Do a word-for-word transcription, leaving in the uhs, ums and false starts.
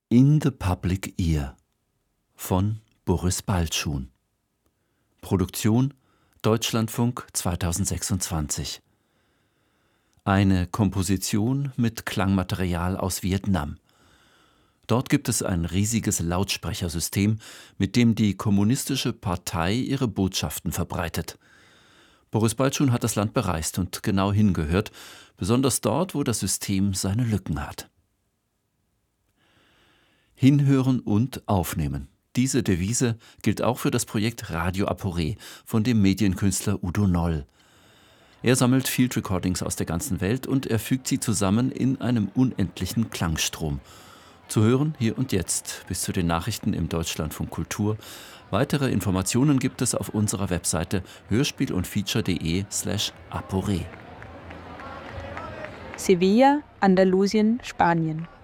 In the Public Ear von Boris Baltschun. Produktion Deutschlandfunk zweitausendsechsundzwanzig. Eine Komposition mit Klangmaterial aus Vietnam. Dort gibt es ein riesiges Lautsprechersystem, mit dem die Kommunistische Partei ihre Botschaften verbreitet. Boris Baltschun hat das Land bereist und genau hingehört, besonders dort, wo das System seine Lücken hat. Hinhören und aufnehmen. Diese Devise gilt auch für das Projekt Radio Aporé von dem Medienkünstler Udo Noll. Er sammelt Field Recordings aus der ganzen Welt und er fügt sie zusammen in einem unendlichen Klangstrom. Zu hören hier und jetzt bis zu den Nachrichten im Deutschlandfunk Kultur. Weitere Informationen gibt es auf unserer Webseite hörspiel und feature.de slash Aporé. Sevilla, Andalusien, Spanien.